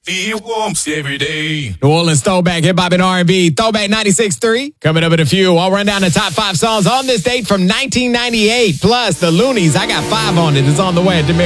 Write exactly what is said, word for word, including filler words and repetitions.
Feel warmth every day. New Orleans Throwback, Hip Hop and R and B. Throwback ninety-six point three. Coming up in a few. I'll run down the top five songs on this date from nineteen ninety-eight. Plus, the Loonies. I got five on it. It's on the way at Demir.